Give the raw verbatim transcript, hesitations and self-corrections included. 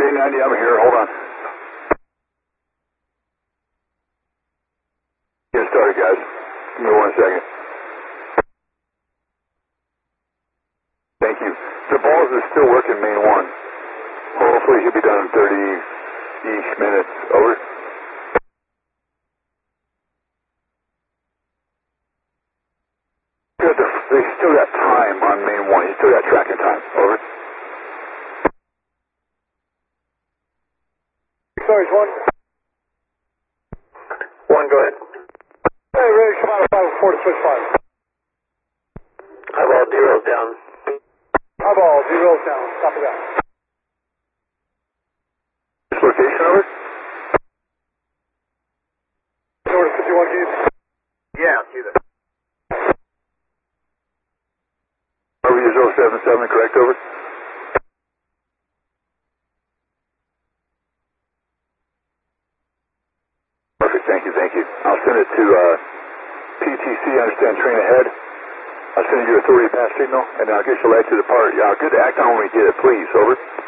ninety, I'm here. Hold on. Get started, guys. Give me one second. Thank you. The balls are still working, main one. Hopefully he'll be done in thirty-ish minutes. Over. They still got time on main one. He's still got tracking time. Over. Sorry, one. One, go ahead. Hey, ready, come out of five four to switch five. Eyeball, zero's down. Eyeball, zero's down. Copy that. This location, over? Order fifty-one, Keith. Yeah, see that. Over your zero seven seven, correct, over? Perfect, thank you, thank you. I'll send it to uh, P T C, understand train ahead. I'll send you authority pass signal, and then I'll get you led to the part. Yeah, good to act on when we get it, please, over.